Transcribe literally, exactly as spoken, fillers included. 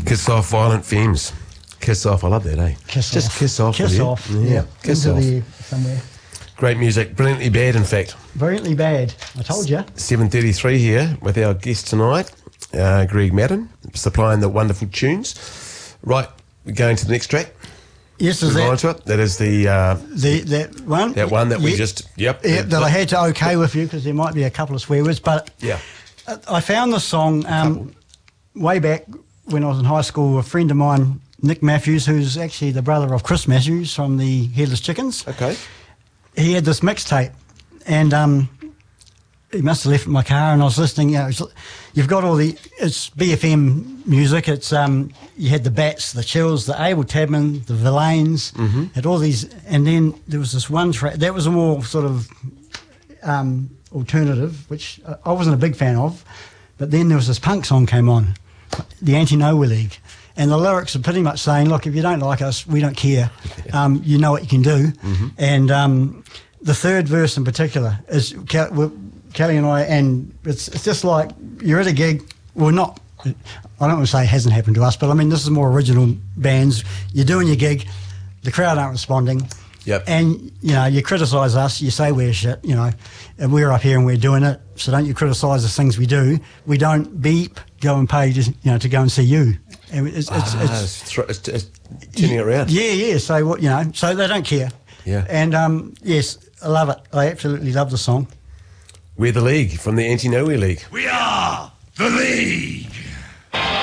Kiss Off, Violent Femmes. Kiss Off, I love that, eh? Kiss Just off. kiss off. Kiss will you? off. Yeah, Yep. kiss Into off. the somewhere. Great music, brilliantly bad, in fact. Brilliantly bad. I told you. seven thirty-three here with our guest tonight, uh, Greg Madden, supplying the wonderful tunes. Right, we're going to the next track. Yes, is Move on that to it. That is the uh, the that one? that one that we Yep. just yep. Yep, that I had to okay with you because there might be a couple of swear words, but Yeah. I found this song um, way back when I was in high school. A friend of mine, Nick Matthews, who's actually the brother of Chris Matthews from the Headless Chickens. Okay. He had this mixtape, and um, he must have left it in my car, and I was listening. You know, it's, you've got all the it's B F M music. It's um, you had the Bats, the Chills, the Abel Tabman, the Villains, mm-hmm. had all these, and then there was this one track that was a more sort of um, alternative, which I wasn't a big fan of. But then there was this punk song came on, the Anti-Nowhere League. And the lyrics are pretty much saying, look, if you don't like us, we don't care. Um, you know what you can do. Mm-hmm. And um, the third verse in particular is Kel- Kelly and I, and it's, it's just like you're at a gig, well, not, I don't want to say it hasn't happened to us, but I mean, this is more original bands. You're doing your gig, the crowd aren't responding. Yep. And, you know, you criticise us, you say we're shit, you know, and we're up here and we're doing it, so don't you criticise the things we do. We don't beep, go and pay, to, you know, to go and see you. And it's, it's, Ah, it's, it's, thr- it's, it's turning it around. Yeah, yeah, so, what you know, so they don't care. Yeah. And, um, yes, I love it. I absolutely love the song. We're the League from the Anti-Nowhere League. We are the League.